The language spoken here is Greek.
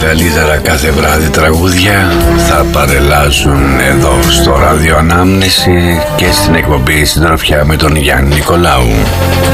καλύτερα κάθε βράδυ τραγούδια θα παρελάζουν εδώ στο Ράδιο Ανάμνηση και στην εκπομπή Συντροφιά με τον Γιάννη Νικολάου.